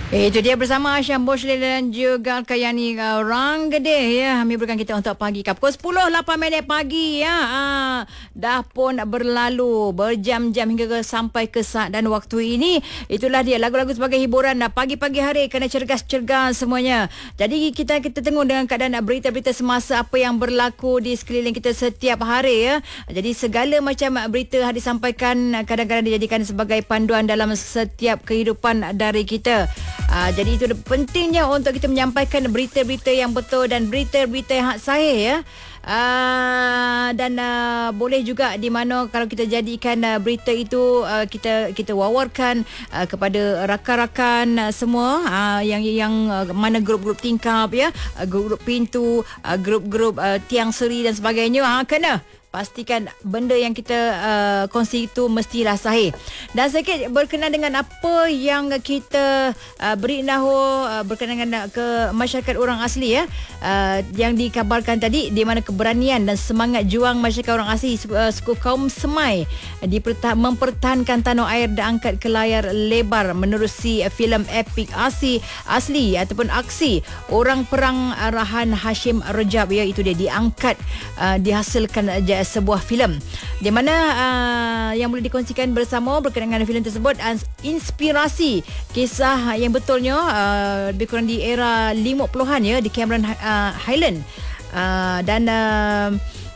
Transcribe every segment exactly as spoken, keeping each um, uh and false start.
Itu dia bersama Syam Boshley dan juga Kayani uh, Ranggede ya. Kami berikan kita untuk pagi ke pukul sepuluh lapan minit pagi ya. Uh, dah pun berlalu berjam-jam hingga ke, sampai ke saat dan waktu ini. Itulah dia lagu-lagu sebagai hiburan uh, pagi-pagi hari, kena cergas-cergas semuanya. Jadi kita kita tengok dengan keadaan uh, berita-berita semasa apa yang berlaku di sekeliling kita setiap hari ya. Jadi segala macam uh, berita uh, disampaikan uh, kadang-kadang dijadikan sebagai panduan dalam setiap kehidupan dari kita. Uh, jadi itu pentingnya untuk kita menyampaikan berita-berita yang betul dan berita-berita yang hak sahih ya. Uh, dan uh, boleh juga di mana kalau kita jadikan uh, berita itu uh, kita kita wawarkan uh, kepada rakan-rakan uh, semua uh, yang yang uh, mana grup-grup tingkap ya, uh, grup-grup pintu, uh, grup-grup uh, tiang seri dan sebagainya, uh, kena pastikan benda yang kita uh, kongsi itu mestilah sahih. Dan sedikit berkenaan dengan apa yang kita uh, beri nahu uh, berkenaan dengan ke masyarakat orang asli ya, uh, yang dikabarkan tadi di mana keberanian dan semangat juang masyarakat orang asli uh, suku kaum Semai dipertah- mempertahankan tanah air dan angkat ke layar lebar menerusi uh, filem epik asli asli ataupun aksi Orang Perang arahan Hashim Rajab ya. Itu dia diangkat uh, dihasilkan uh, sebuah filem di mana uh, yang boleh dikongsikan bersama berkenaan dengan filem tersebut uh, inspirasi kisah yang betulnya uh, lebih kurang di era lima puluhan ya di Cameron uh, Highland uh, dan uh,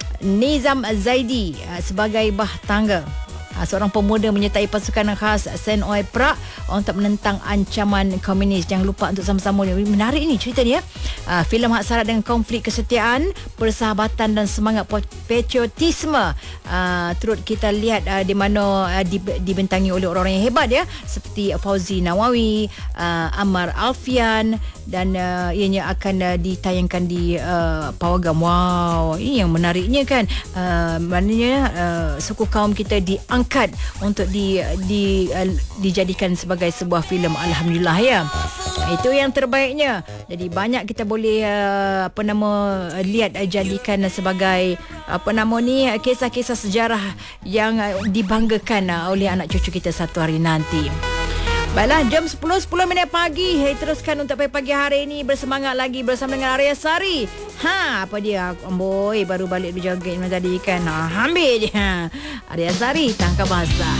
Nizam Zaidi uh, sebagai bahtangga. Uh, seorang pemuda menyertai pasukan khas Senoi Perak untuk menentang ancaman komunis. Jangan lupa untuk sama-sama ni. Menarik ni cerita dia. Uh, filem hak syarat dengan konflik kesetiaan, persahabatan dan semangat patriotisme. Uh, turut kita lihat uh, di mana uh, dibintangi oleh orang-orang yang hebat ya, seperti Fauzi Nawawi, uh, Ammar Alfian, dan uh, ianya akan uh, ditayangkan di uh, Pawagam. Wow, ini yang menariknya kan. Uh, maknanya uh, suku kaum kita diangkat untuk di, di uh, dijadikan sebagai sebuah filem. Alhamdulillah ya. Itu yang terbaiknya. Jadi banyak kita boleh uh, apa nama lihat uh, jadikan sebagai apa nama ni kisah-kisah sejarah yang uh, dibanggakan uh, oleh anak cucu kita satu hari nanti. Baiklah, jam sepuluh sepuluh minit pagi. Hey, teruskan untuk pagi hari ini bersemangat lagi bersama dengan Arya Sari. Ha, apa dia? Amboi, baru balik berjoget tadi kan. Ha, ambil je. Arya Sari, tangkap basah.